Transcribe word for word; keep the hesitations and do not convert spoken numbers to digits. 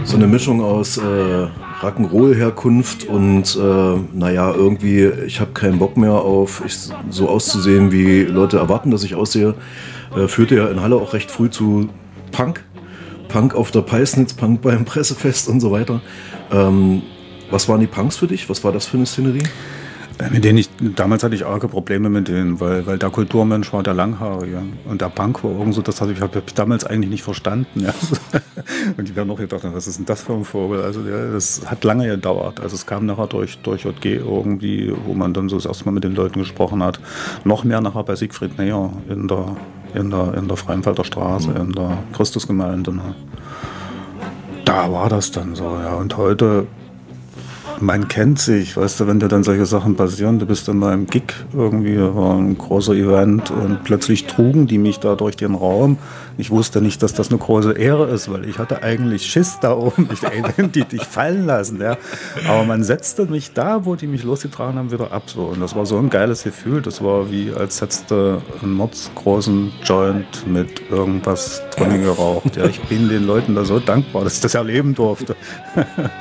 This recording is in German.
so eine Mischung aus äh, Rock'n'Roll-Herkunft und äh, naja, irgendwie, ich habe keinen Bock mehr auf ich, so auszusehen, wie Leute erwarten, dass ich aussehe. Äh, führte ja in Halle auch recht früh zu Punk. Punk auf der Peisnitz, Punk beim Pressefest und so weiter. Ähm, was waren die Punks für dich? Was war das für eine Szenerie? Mit denen ich, damals hatte ich arge Probleme mit denen, weil, weil der Kulturmensch war der Langhaarige und der Punk war irgend so, das habe ich, hab ich damals eigentlich nicht verstanden. Ja. Und die werden auch gedacht, was ist denn das für ein Vogel? Also ja, das hat lange gedauert. Also es kam nachher durch, durch J G irgendwie, wo man dann so das erste Mal mit den Leuten gesprochen hat. Noch mehr nachher bei Siegfried Neher in der, in der, in der Freienfelder Straße, in der Christusgemeinde. Ne. Da war das dann so, ja. Und heute, man kennt sich, weißt du, wenn dir dann solche Sachen passieren, du bist dann mal im Gig irgendwie, war ein großer Event und plötzlich trugen die mich da durch den Raum. Ich wusste nicht, dass das eine große Ehre ist, weil ich hatte eigentlich Schiss da oben, ich die dich fallen lassen, ja. Aber man setzte mich da, wo die mich losgetragen haben, wieder ab, so. Und das war so ein geiles Gefühl, das war wie, als hättest du einen mordsgroßen Joint mit irgendwas drin geraucht, ja. Ich bin den Leuten da so dankbar, dass ich das erleben durfte.